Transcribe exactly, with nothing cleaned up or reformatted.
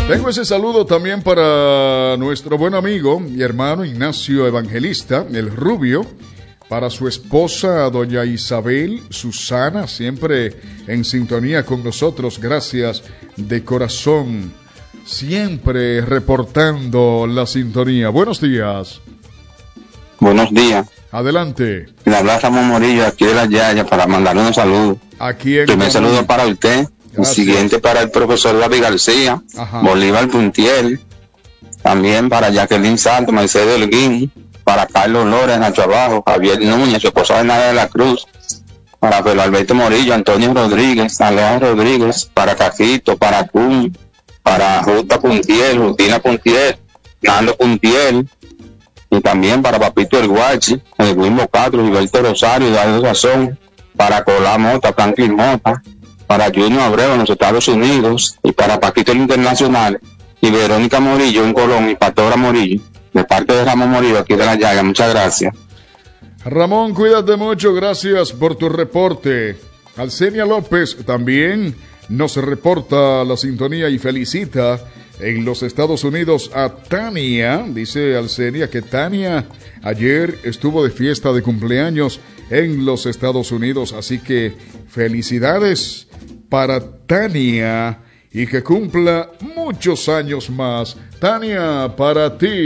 Tengo ese saludo también para nuestro buen amigo y hermano Ignacio Evangelista, el Rubio, para su esposa, doña Isabel Susana, siempre en sintonía con nosotros. Gracias de corazón, siempre reportando la sintonía. Buenos días. Buenos días. Adelante. Le habla Ramón Morillo, aquí de la Yaya, para mandarle un saludo. Aquí en Primer saludo para usted. Gracias. El siguiente para el profesor David García, Ajá. Bolívar Puntiel, también para Jacqueline Santos, Mercedes Holguín, para Carlos Lores, Nacho Abajo, Javier Núñez, su esposa Nadia de la Cruz, para Pedro Alberto Morillo, Antonio Rodríguez, Alejandro Rodríguez, para Caquito, para Cun, para Justa Puntiel, Justina Puntiel, Nando Puntiel, y también para Papito El Guachi, Edwin Castro, Gilberto Rosario, Eduardo Sazón, para Colá Mota, Franklin Mota, para Junior Abreu en los Estados Unidos, y para Paquito el Internacional, y Verónica Morillo en Colón, y Pastora Morillo, de parte de Ramón Morillo, aquí de la Llaga. Muchas gracias. Ramón, cuídate mucho, gracias por tu reporte. Alcenia López también nos reporta la sintonía y felicita en los Estados Unidos a Tania. Dice Alcenia que Tania ayer estuvo de fiesta de cumpleaños en los Estados Unidos, así que felicidades para Tania y que cumpla muchos años más. Tania, para ti.